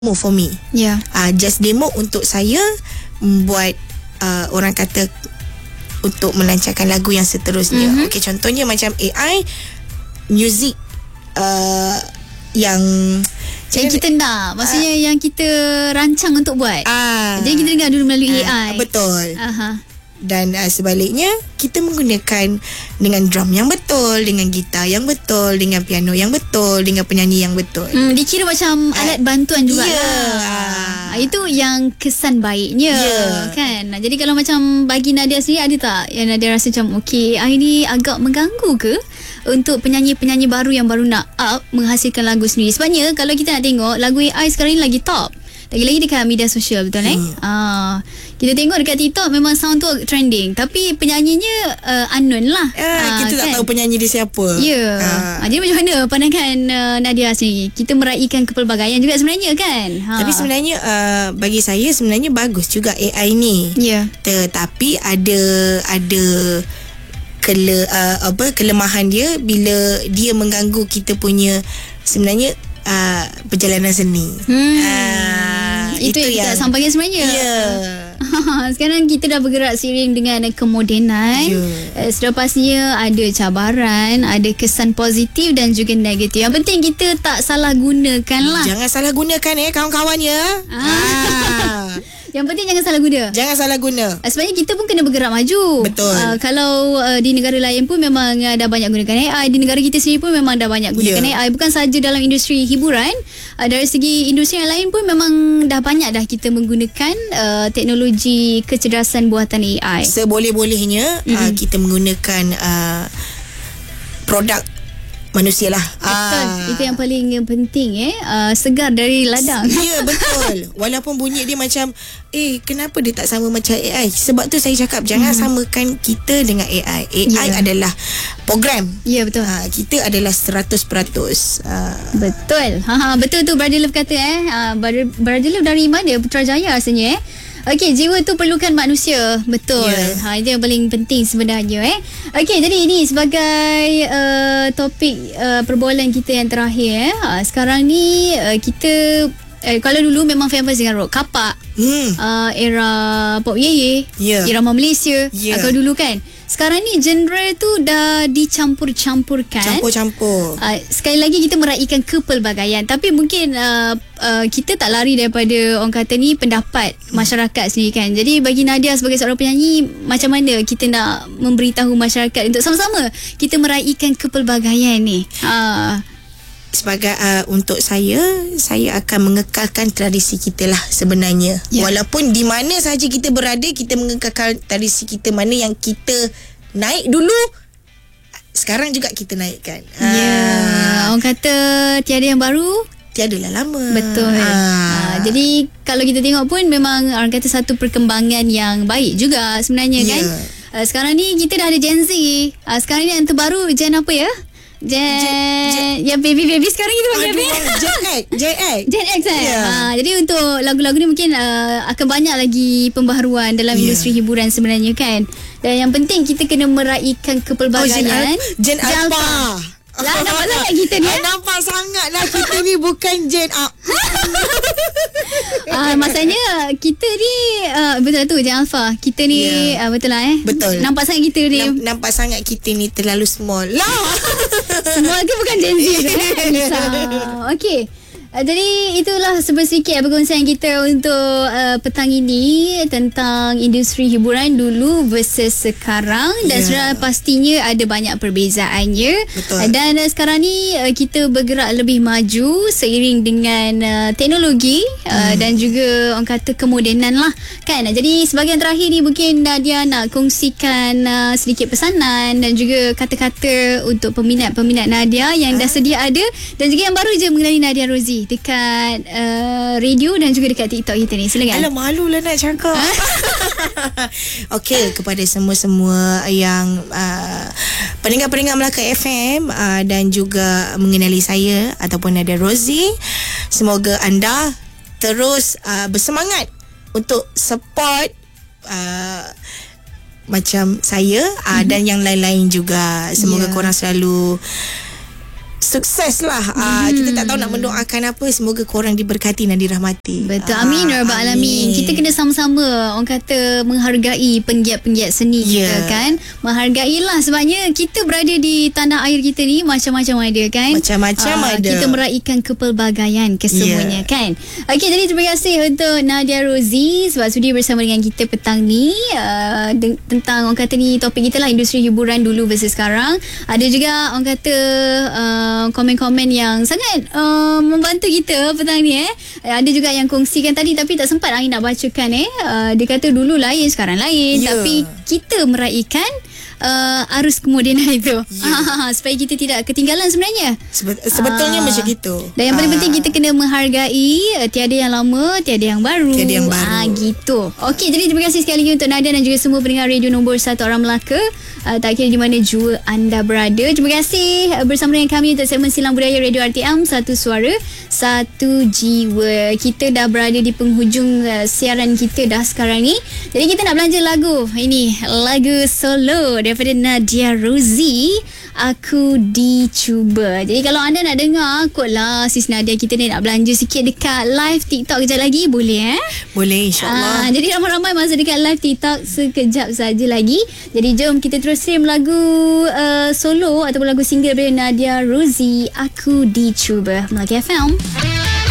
demo for me. Just demo untuk saya buat orang kata untuk melancarkan lagu yang seterusnya. Okey, contohnya macam AI music yang kita nak, maksudnya yang kita rancang untuk buat. Jadi kita dengar dulu melalui AI. Betul. Dan sebaliknya kita menggunakan dengan drum yang betul, dengan gitar yang betul, dengan piano yang betul, dengan penyanyi yang betul. Dikira macam alat bantuan juga lah. Itu yang kesan baiknya, kan. Jadi kalau macam bagi Nadia sendiri, ada tak yang Nadia rasa macam okey, AI ni agak mengganggu ke untuk penyanyi-penyanyi baru yang baru nak menghasilkan lagu sendiri? Sebabnya kalau kita nak tengok, lagu AI sekarang ni lagi top, lagi-lagi dekat media sosial, betul kita tengok dekat TikTok memang sound tu trending, tapi penyanyinya unknown lah. Kita tak tahu penyanyi dia siapa. Jadi macam mana pandangan Nadia sendiri? Kita meraihkan kepelbagaian juga sebenarnya, kan? Tapi sebenarnya bagi saya sebenarnya bagus juga AI ni. Tetapi ada kelemahan dia bila dia mengganggu kita punya sebenarnya perjalanan seni. Itu yang kita sampaikan sebenarnya. Sekarang kita dah bergerak seiring dengan kemodenan. Sudah pastinya ada cabaran, ada kesan positif dan juga negatif. Yang penting kita tak salah gunakan lah. Jangan salah gunakan kawan-kawan ya. Yang penting jangan salah guna. Jangan salah guna. Sebenarnya kita pun kena bergerak maju. Betul. Kalau di negara lain pun memang dah banyak gunakan AI. Di negara kita sendiri pun memang dah banyak gunakan AI. Bukan sahaja dalam industri hiburan, dari segi industri yang lain pun memang dah banyak dah kita menggunakan teknologi kecerdasan buatan AI. Seboleh-bolehnya kita menggunakan produk manusia lah. Betul. Itu yang paling penting. Segar dari ladang. Ya, betul. Walaupun bunyi dia macam kenapa dia tak sama macam AI? Sebab tu saya cakap jangan samakan kita dengan AI. AI adalah program. Ya, betul. Kita adalah 100%. Betul. Betul tu Brother Love kata. Brother Love dari mana? Putrajaya rasanya. Okey, jiwa tu perlukan manusia. Betul. Itu yang paling penting sebenarnya. Okey, jadi ini sebagai topik perbualan kita yang terakhir. Sekarang ni kita kalau dulu memang famous dengan rock kapak, era pop yeye, irama Malaysia, kalau dulu kan. Sekarang ni genre tu dah dicampur-campurkan. Campur-campur. Sekali lagi kita meraihkan kepelbagaian. Tapi mungkin kita tak lari daripada orang kata ni pendapat masyarakat sendiri, kan. Jadi bagi Nadia sebagai seorang penyanyi, macam mana kita nak memberitahu masyarakat untuk sama-sama kita meraihkan kepelbagaian ni? Sebagai untuk saya akan mengekalkan tradisi kita lah sebenarnya. Walaupun di mana sahaja kita berada, kita mengekalkan tradisi kita. Mana yang kita naik dulu, sekarang juga kita naikkan. Orang kata tiada yang baru, tiadalah lama. Betul. Jadi kalau kita tengok pun memang orang kata satu perkembangan yang baik juga sebenarnya, kan. Sekarang ni kita dah ada Gen Z. Sekarang ni yang terbaru Gen apa ya? Yang baby sekarang kita panggil Gen X. Jadi untuk lagu-lagu ni mungkin akan banyak lagi pembaharuan dalam industri hiburan sebenarnya, kan. Dan yang penting kita kena meraihkan kepelbagaian. Gen Alpha. Nampak sangat kita ni. Nampak sangat lah kita ni bukan Gen Up. Maksudnya kita ni betul tu Gen Alpha. Kita ni betul lah Betul. Nampak sangat kita ni. Nampak sangat kita ni terlalu small lah. Small ke bukan Gen Z? Okey. Jadi itulah sedikit perkongsian kita untuk petang ini tentang industri hiburan dulu versus sekarang. Dan sudah pastinya ada banyak perbezaannya. Betul. Dan sekarang ni kita bergerak lebih maju seiring dengan teknologi dan juga orang kata kemodenan lah, kan. Jadi sebahagian terakhir ni mungkin Nadia nak kongsikan sedikit pesanan dan juga kata-kata untuk peminat-peminat Nadia yang dah sedia ada dan juga yang baru je mengenali Nadia Rozi dekat radio dan juga dekat TikTok kita ni. Silakan. Alah, malu lah nak cakap. Okey, kepada semua-semua yang pendengar-pendengar Melaka FM dan juga mengenali saya ataupun Nadia Rozi, semoga anda terus bersemangat untuk support macam saya dan yang lain-lain juga. Semoga korang selalu sukses lah. Kita tak tahu nak mendoakan apa. Semoga korang diberkati dan dirahmati. Betul. Amin ya rabbal alamin. Kita kena sama-sama orang kata menghargai penggiat-penggiat seni kita kan. Menghargailah sebabnya kita berada di tanah air kita ni macam-macam ada kan. Macam-macam ada. Kita meraihkan kepelbagaian kesemuanya kan. Okey, jadi terima kasih untuk Nadia Rozi sebab sudi bersama dengan kita petang ni tentang orang kata ni topik kita lah, industri hiburan dulu versus sekarang. Ada juga orang kata komen-komen yang sangat membantu kita petang ni ada juga yang kongsikan tadi tapi tak sempat Ain nak bacakan dia kata dulu lain sekarang lain tapi kita meraihkan arus kemodenan itu supaya kita tidak ketinggalan sebenarnya. Sebetulnya macam gitu. Dan yang paling penting kita kena menghargai tiada yang lama, tiada yang baru. Gitu. Okey, jadi terima kasih sekali lagi untuk Nadia dan juga semua pendengar radio nombor 1 Orang Melaka. Tak kira di mana jua anda berada. Terima kasih bersama dengan kami untuk segmen Silang Budaya Radio RTM, satu suara, satu jiwa. Kita dah berada di penghujung siaran kita dah sekarang ni. Jadi kita nak belanja lagu. Ini lagu solo daripada Nadia Rozi, Aku Dicuba. Jadi kalau anda nak dengar, kotlah Sis Nadia kita ni nak belanja sikit dekat live TikTok kejap lagi. Boleh Boleh, insyaAllah. Jadi ramai-ramai masa dekat live TikTok sekejap saja lagi. Jadi jom kita terus stream lagu solo ataupun lagu single daripada Nadia Rozi, Aku Dicuba, Melaka FM.